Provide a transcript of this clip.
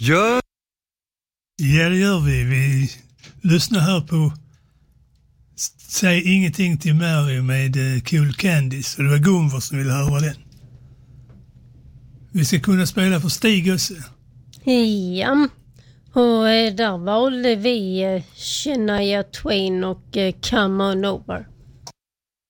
Gör... Ja, det gör vi. Vi lyssnar här på Säg ingenting till Mary med Cool Candies. Och det var Gunvor som ville höra den. Vi ska kunna spela för Stig också. Ja, och där valde vi Shania Twain och Come On Over.